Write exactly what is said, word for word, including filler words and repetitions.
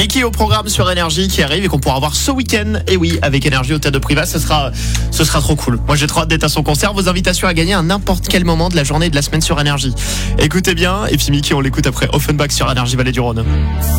Mickey au programme sur Énergie qui arrive et qu'on pourra voir ce week-end. Et oui, avec Énergie au Théâtre de Privas, ce sera, ce sera trop cool. Moi, j'ai trop hâte d'être à son concert. Vos invitations à gagner à n'importe quel moment de la journée et de la semaine sur Énergie. Écoutez bien. Et puis Mickey, on l'écoute après Offenbach sur Énergie Vallée du Rhône.